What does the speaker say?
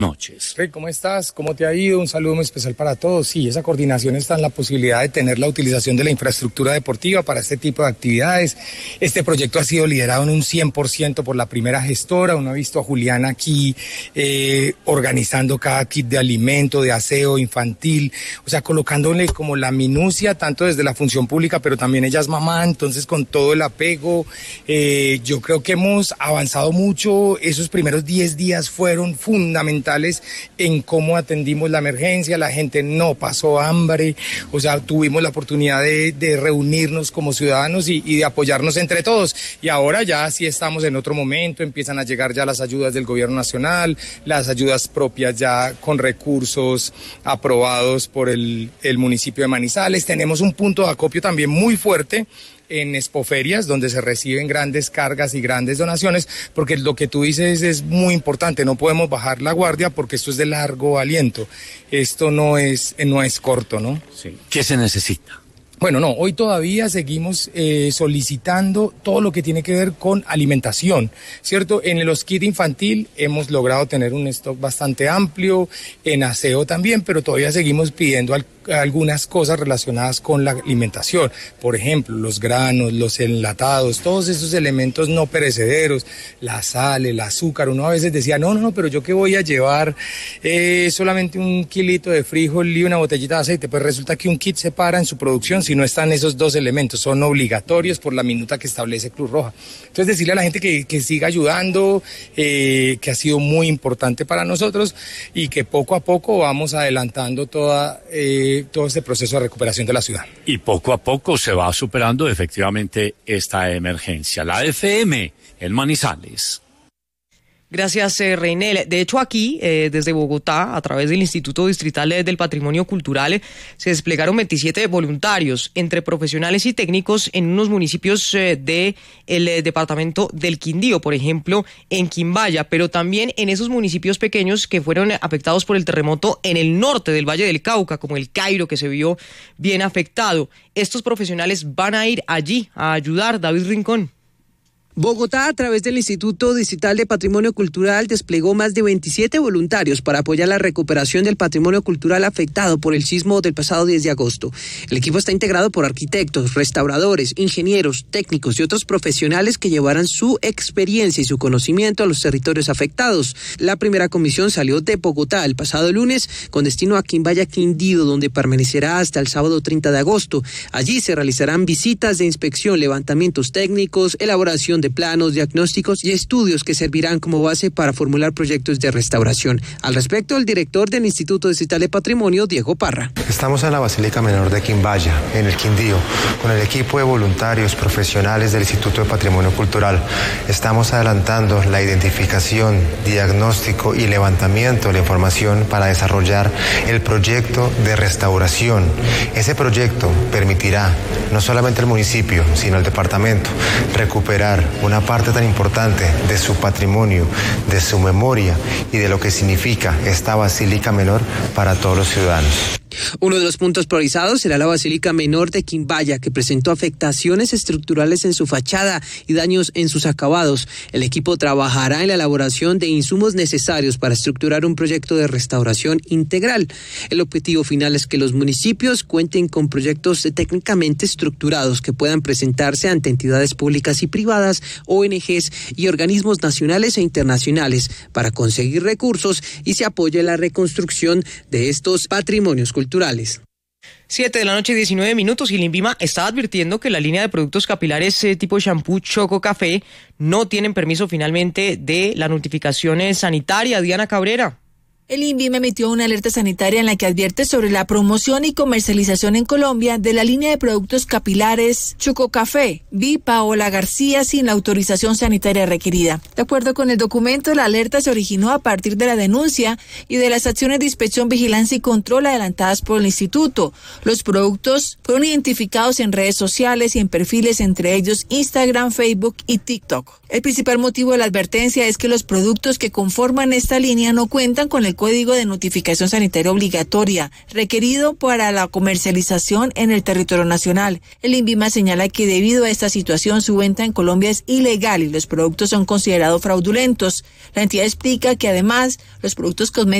noches. Rey, ¿cómo estás? ¿Cómo te ha ido? Un saludo muy especial para todos. Sí, esa coordinación está en la posibilidad de tener la utilización de la infraestructura deportiva para este tipo de actividades. Este proyecto ha sido liderado en un 100% por la primera gestora. Uno ha visto a Juliana aquí organizando cada kit de alimento, de aseo infantil, o sea, colocándole como la minucia, tanto desde la función pública, pero también ella es mamá, entonces con todo el apego. Yo creo que hemos avanzado mucho. Esos primeros 10 días fueron fundamentales en cómo atendimos la emergencia, la gente no pasó hambre, o sea, tuvimos la oportunidad de reunirnos como ciudadanos y de apoyarnos entre todos. Y ahora ya sí estamos en otro momento, empiezan a llegar ya las ayudas del gobierno nacional, las ayudas propias ya con recursos aprobados por el municipio de Manizales. Tenemos un punto de acopio también muy fuerte en Expoferias, donde se reciben grandes cargas y grandes donaciones, porque lo que tú dices es muy importante, no podemos bajar la guardia porque esto es de largo aliento, esto no es corto, ¿no? Sí. ¿Qué se necesita? Bueno, no, hoy todavía seguimos solicitando todo lo que tiene que ver con alimentación, ¿cierto? En los kits infantil hemos logrado tener un stock bastante amplio, en aseo también, pero todavía seguimos pidiendo algunas cosas relacionadas con la alimentación. Por ejemplo, los granos, los enlatados, todos esos elementos no perecederos, la sal, el azúcar. Uno a veces decía, no, pero yo qué voy a llevar solamente un kilito de frijol y una botellita de aceite. Pues resulta que un kit se para en su producción si no están esos dos elementos, son obligatorios por la minuta que establece Cruz Roja. Entonces decirle a la gente que siga ayudando, que ha sido muy importante para nosotros y que poco a poco vamos adelantando todo este proceso de recuperación de la ciudad. Y poco a poco se va superando efectivamente esta emergencia. La FM en Manizales. Gracias, Reinel. De hecho, aquí, desde Bogotá, a través del Instituto Distrital del Patrimonio Cultural, se desplegaron 27 voluntarios, entre profesionales y técnicos, en unos municipios del departamento del Quindío, por ejemplo, en Quimbaya, pero también en esos municipios pequeños que fueron afectados por el terremoto en el norte del Valle del Cauca, como el Cairo, que se vio bien afectado. Estos profesionales van a ir allí a ayudar. David Rincón. Bogotá, a través del Instituto Distrital de Patrimonio Cultural, desplegó más de 27 voluntarios para apoyar la recuperación del patrimonio cultural afectado por el sismo del pasado 10 de agosto. El equipo está integrado por arquitectos, restauradores, ingenieros, técnicos y otros profesionales que llevarán su experiencia y su conocimiento a los territorios afectados. La primera comisión salió de Bogotá el pasado lunes con destino a Quimbaya, Quindío, donde permanecerá hasta el sábado 30 de agosto. Allí se realizarán visitas de inspección, levantamientos técnicos, elaboración de planos, diagnósticos y estudios que servirán como base para formular proyectos de restauración. Al respecto, el director del Instituto Distrital de Patrimonio, Diego Parra. Estamos en la Basílica Menor de Quimbaya, en el Quindío, con el equipo de voluntarios profesionales del Instituto de Patrimonio Cultural. Estamos adelantando la identificación, diagnóstico y levantamiento de la información para desarrollar el proyecto de restauración. Ese proyecto permitirá no solamente al municipio, sino al departamento recuperar una parte tan importante de su patrimonio, de su memoria y de lo que significa esta Basílica Menor para todos los ciudadanos. Uno de los puntos priorizados será la Basílica Menor de Quimbaya, que presentó afectaciones estructurales en su fachada y daños en sus acabados. El equipo trabajará en la elaboración de insumos necesarios para estructurar un proyecto de restauración integral. El objetivo final es que los municipios cuenten con proyectos técnicamente estructurados que puedan presentarse ante entidades públicas y privadas, ONGs y organismos nacionales e internacionales para conseguir recursos y se apoye la reconstrucción de estos patrimonios culturales. 7:19 p.m. y el INVIMA está advirtiendo que la línea de productos capilares tipo shampoo Choco Café no tienen permiso finalmente de la notificación sanitaria. Diana Cabrera. El INVIMA emitió una alerta sanitaria en la que advierte sobre la promoción y comercialización en Colombia de la línea de productos capilares Choco Café, vi Paola García, sin la autorización sanitaria requerida. De acuerdo con el documento, la alerta se originó a partir de la denuncia y de las acciones de inspección, vigilancia y control adelantadas por el instituto. Los productos fueron identificados en redes sociales y en perfiles, entre ellos Instagram, Facebook y TikTok. El principal motivo de la advertencia es que los productos que conforman esta línea no cuentan con el Código de Notificación Sanitaria Obligatoria, requerido para la comercialización en el territorio nacional. El INVIMA señala que debido a esta situación su venta en Colombia es ilegal y los productos son considerados fraudulentos. La entidad explica que además los productos cosméticos